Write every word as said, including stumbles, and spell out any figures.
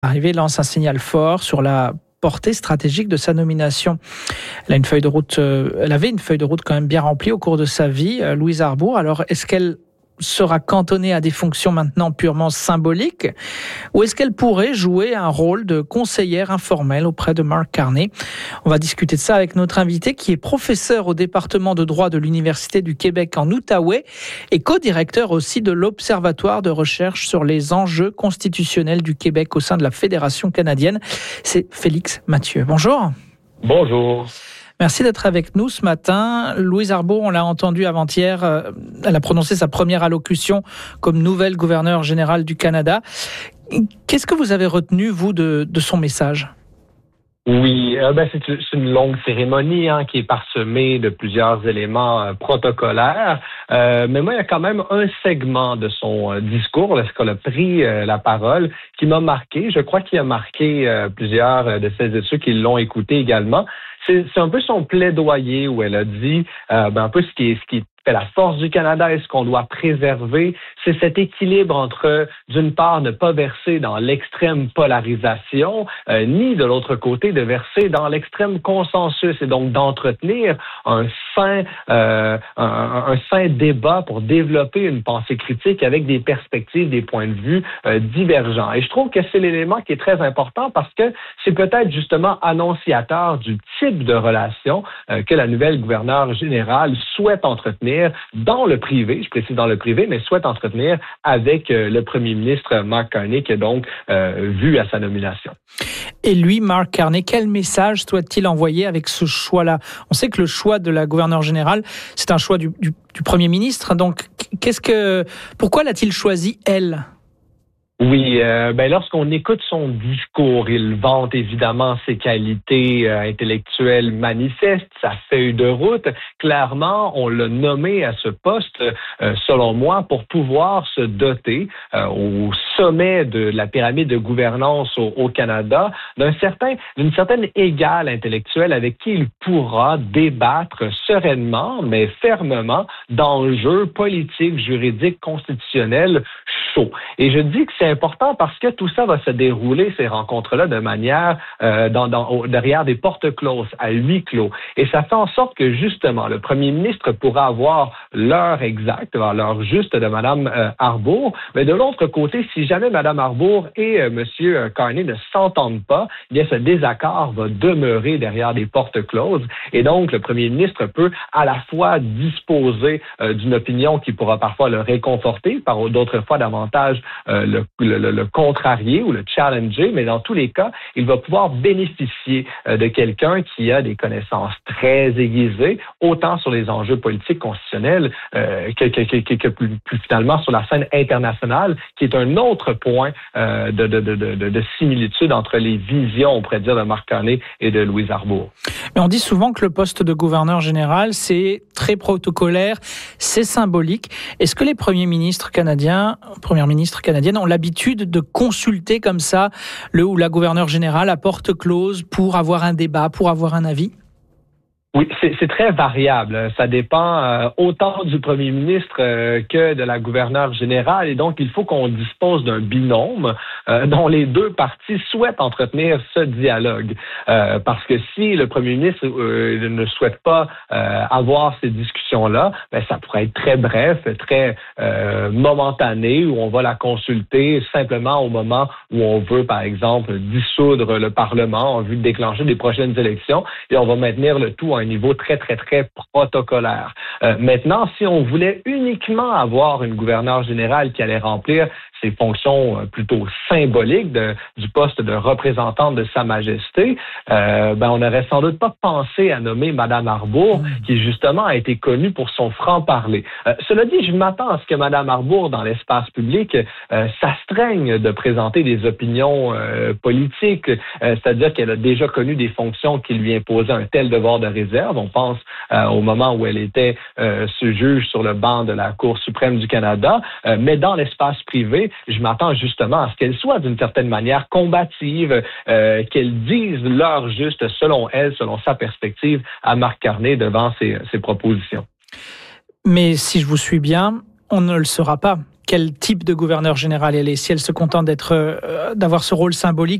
Arrivée lance un signal fort sur la portée stratégique de sa nomination. Elle a une feuille de route, euh, elle avait une feuille de route quand même bien remplie au cours de sa vie, euh, Louise Arbour. Alors, est-ce qu'elle sera cantonnée à des fonctions maintenant purement symboliques, ou est-ce qu'elle pourrait jouer un rôle de conseillère informelle auprès de Mark Carney? On va discuter de ça avec notre invité qui est professeur au département de droit de l'Université du Québec en Outaouais et co-directeur aussi de l'Observatoire de recherche sur les enjeux constitutionnels du Québec au sein de la Fédération canadienne. C'est Félix Mathieu. Bonjour. Bonjour. Merci d'être avec nous ce matin. Louise Arbour, on l'a entendu avant-hier, euh, elle a prononcé sa première allocution comme nouvelle gouverneure générale du Canada. Qu'est-ce que vous avez retenu, vous, de, de son message? Oui, euh, ben c'est, c'est une longue cérémonie hein, qui est parsemée de plusieurs éléments euh, protocolaires. Euh, mais moi, il y a quand même un segment de son euh, discours, lorsqu'elle a pris euh, la parole, qui m'a marqué. Je crois qu'il a marqué euh, plusieurs euh, de celles et ceux qui l'ont écouté également. C'est, c'est un peu son plaidoyer où elle a dit euh, ben, un peu ce qui est, ce qui fait la force du Canada et ce qu'on doit préserver, c'est cet équilibre entre, d'une part, ne pas verser dans l'extrême polarisation, euh, ni de l'autre côté, de verser dans l'extrême consensus et donc d'entretenir un sain, euh, un, un sain débat pour développer une pensée critique avec des perspectives, des points de vue euh, divergents. Et je trouve que c'est l'élément qui est très important parce que c'est peut-être justement annonciateur du type de relation euh, que la nouvelle gouverneure générale souhaite entretenir dans le privé, je précise dans le privé, mais souhaite entretenir avec euh, le premier ministre Mark Carney, qui est donc euh, vu à sa nomination. Et lui, Mark Carney, quel message souhaite-t-il envoyer avec ce choix-là? On sait que le choix de la gouverneure générale, c'est un choix du, du, du premier ministre. Donc, qu'est-ce que, pourquoi l'a-t-il choisi, elle? Oui, euh, ben lorsqu'on écoute son discours, il vante évidemment ses qualités euh, intellectuelles manifestes, sa feuille de route. Clairement, on l'a nommé à ce poste, euh, selon moi, pour pouvoir se doter euh, au sommet de la pyramide de gouvernance au, au Canada d'un certain, d'une certaine égale intellectuelle avec qui il pourra débattre sereinement, mais fermement, d'enjeux politiques, juridiques, constitutionnels chauds. Et je dis que c'est important parce que tout ça va se dérouler, ces rencontres-là, de manière euh, dans, dans, au, derrière des portes closes, à huis clos. Et ça fait en sorte que, justement, le premier ministre pourra avoir l'heure exacte, l'heure juste de Mme euh, Arbour. Mais de l'autre côté, si jamais Mme Arbour et euh, M. Carney ne s'entendent pas, eh bien, ce désaccord va demeurer derrière des portes closes. Et donc, le premier ministre peut à la fois disposer euh, d'une opinion qui pourra parfois le réconforter, par d'autres fois davantage euh, le Le, le, le contrarier ou le challenger, mais dans tous les cas, il va pouvoir bénéficier euh, de quelqu'un qui a des connaissances très aiguisées, autant sur les enjeux politiques constitutionnels euh, que, que, que, que plus, plus finalement sur la scène internationale, qui est un autre point euh, de, de, de, de, de similitude entre les visions, on pourrait dire, de Mark Carney et de Louise Arbour. Mais on dit souvent que le poste de gouverneur général, c'est très protocolaire, c'est symbolique. Est-ce que les premiers ministres canadiens, premières ministres canadiennes ont l'habitude de consulter comme ça le ou la gouverneure générale à porte close pour avoir un débat, pour avoir un avis? Oui, c'est, c'est très variable. Ça dépend euh, autant du premier ministre euh, que de la gouverneure générale. Et donc, il faut qu'on dispose d'un binôme euh, dont les deux parties souhaitent entretenir ce dialogue. Euh, parce que si le premier ministre euh, ne souhaite pas euh, avoir ces discussions-là, ben, ça pourrait être très bref, très euh, momentané, où on va la consulter simplement au moment où on veut, par exemple, dissoudre le Parlement en vue de déclencher des prochaines élections. Et on va maintenir le tout à un niveau très, très, très protocolaire. Euh, maintenant, si on voulait uniquement avoir une gouverneure générale qui allait remplir ses fonctions euh, plutôt symboliques de, du poste de représentante de Sa Majesté, euh, ben on n'aurait sans doute pas pensé à nommer Mme Arbour, qui justement a été connue pour son franc-parler. Euh, cela dit, je m'attends à ce que Mme Arbour, dans l'espace public, euh, s'astreigne de présenter des opinions euh, politiques, euh, c'est-à-dire qu'elle a déjà connu des fonctions qui lui imposaient un tel devoir de réserve. On pense euh, au moment où elle était euh, ce juge sur le banc de la Cour suprême du Canada, euh, mais dans l'espace privé, je m'attends justement à ce qu'elle soit d'une certaine manière combative, euh, qu'elle dise l'heure juste selon elle, selon sa perspective, à Mark Carney devant ses, ses propositions. Mais si je vous suis bien, on ne le saura pas. quel type de gouverneur général elle est. Si elle se contente d'être, euh, d'avoir ce rôle symbolique,